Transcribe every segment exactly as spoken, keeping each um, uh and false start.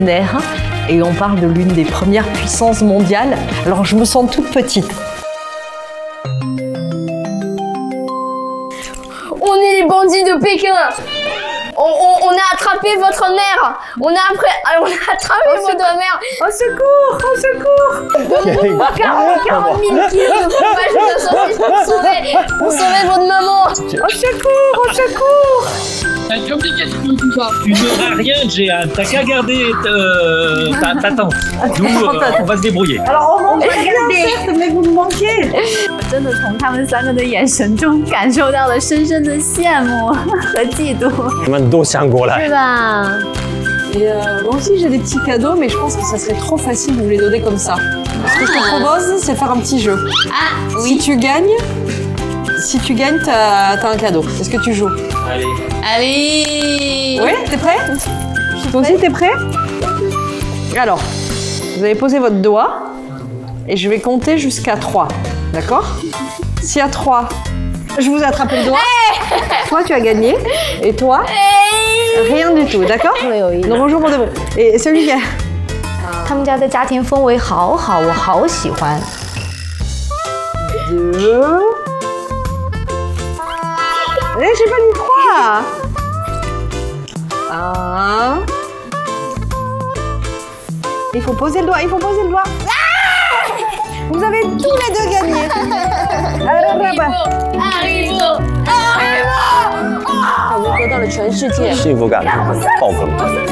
Et on parle de l'une des premières puissances mondiales. Alors je me sens toute petite. On est les bandits de Pékin. On, on, on a attrapé votre mère. On a, après, on a attrapé oh, votre mère. Au secours, au secours. Donnez-nous quarante mille kilos de fromage de saucisse pour sauver, pour sauver votre maman. Au secours, au secours. Ça va être compliqué tout ça. Tu n'auras rien, Jeanne. T'as qu'à garder euh, ta, ta tante. Nous, euh, on va se débrouiller. Alors on va regarder, mais vous me manquez. 真的从他们三个的眼神中感受到了深深的羡慕和嫉妒。 我们都想过来。 是吧？ Et euh, moi aussi j'ai des petits cadeaux, mais je pense que ça serait trop facile de vous les donner comme ça. Ce que je te propose, c'est faire un petit jeu. Ah Si tu gagnes, si tu gagnes, t'as t'as un cadeau. Est-ce que tu joues? Allez. Allez. Oui, t'es prêt? Toi aussi, t'es prêt? Alors, vous allez poser votre doigt et je vais compter jusqu'à trois. D'accord? Si à trois, je vous ai attrapé le doigt, toi tu as gagné et toi, rien du tout. D'accord? Donc bonjour pour de bon. Et celui qui a... 他们家的家庭氛围好好，我好喜欢。 Deux. Eh, j'ai pas dit trois. Un. Il faut poser le doigt, il faut poser le doigt. Ah, vous avez tous les deux gagné. Alors là-bas. 我得到了全世界。 幸福感爆棚。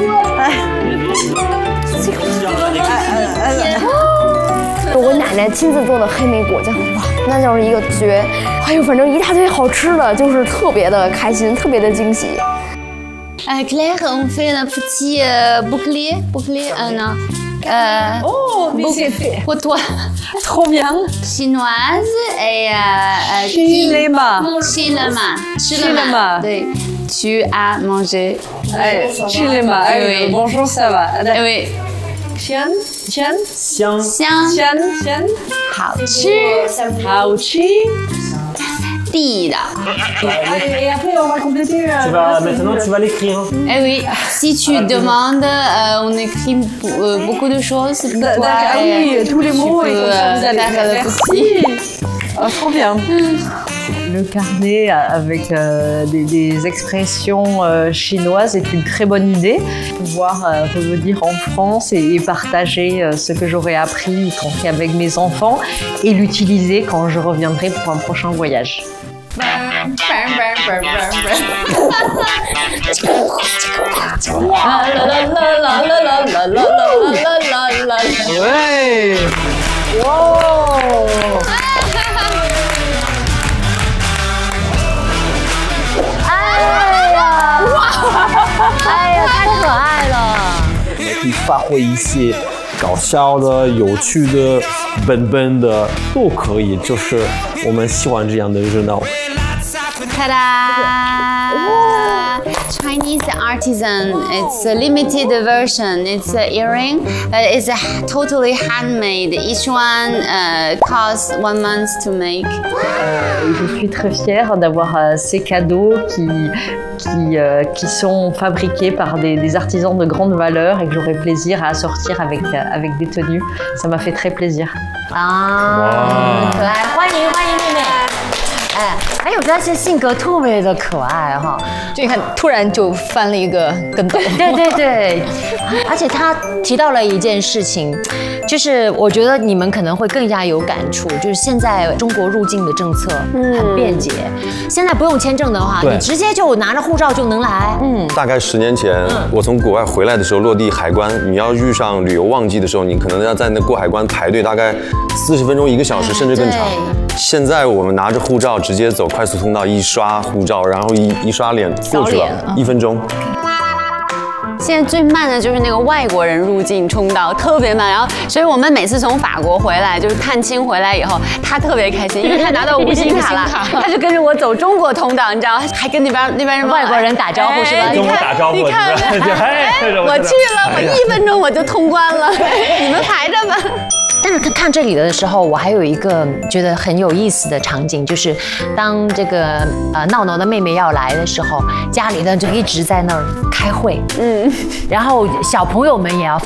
我奶奶亲自做的黑莓果酱，哇，那就是一个绝！哎呦，反正一大堆好吃的，就是特别的开心，特别的惊喜。 Euh, Claire, on fait un petit euh, bouclier, bouclier, euh, non, euh, Oh, mais c'est fait. pour toi, Trop bien. chinoise et euh, euh, Chilema. Chilema, Chilema. Oui, tu as mangé. Allez, Chilema. Allez, Oui. bonjour, ça va. Eh oui, Tian, Tian, 香。 香 Tian, Tian. 好吃 Haochi. 地的。 Et après, on va compléter. euh, Tu le vas, reste maintenant, du- tu vas l'écrire. Eh oui, si tu demandes, euh, on écrit euh, beaucoup de choses pour toi. Ah et oui, tous les tu mots et peux, comme ça vous euh, allez faire le Merci. petit. Ah, trop bien. Le carnet avec euh, des, des expressions euh, chinoises est une très bonne idée. Pouvoir euh, revenir en France et, et partager euh, ce que j'aurais appris, y compris avec mes enfants, et l'utiliser quand je reviendrai pour un prochain voyage. Ouais. Wow. 哎呀，太可爱了！ 可以发挥一些搞笑的、有趣的、笨笨的都可以，就是我们喜欢这样的热闹。 Ta-da! Chinese artisan. It's a limited version. It's an earring. Uh, it's a totally handmade. Each one uh, costs one month to make. Euh, je suis très fière d'avoir euh, ces cadeaux qui, qui, euh, qui sont fabriqués par des, des artisans de grande valeur et que j'aurai plaisir à assortir avec, euh, avec des tenues. Ça m'a fait très plaisir. 啊，可爱，欢迎欢迎妹妹。哎，还有这些性格特别的可爱哈， 就你看，突然就翻了一个跟斗。 对对对，而且他提到了一件事情，就是我觉得你们可能会更加有感触，就是现在中国入境的政策很便捷，现在不用签证的话， 对你直接就拿着护照就能来。嗯， 大概十年前，我从国外回来的时候，落地海关，你要遇上旅游旺季的时候，你可能要在那过海关排队，大概四十分钟、一个小时，甚至更长。现在我们拿着护照直接走快速通道，一刷护照，然后一一刷脸过去了，一分钟。 现在最慢的就是那个外国人入境通道，特别慢。然后，所以我们每次从法国回来，就是探亲回来以后，他特别开心，因为他拿到五星卡了，他就跟着我走中国通道，你知道，还跟那边那边人外国人打招呼是吧？ 跟我打招呼， 你看， 你看， 哎，我去了，我一分钟我就通关了，你们排着吧。 但是看看这里的时候，我还有一个觉得很有意思的场景，就是当这个呃闹闹的妹妹要来的时候，家里呢就一直在那儿开会，嗯，然后小朋友们也要发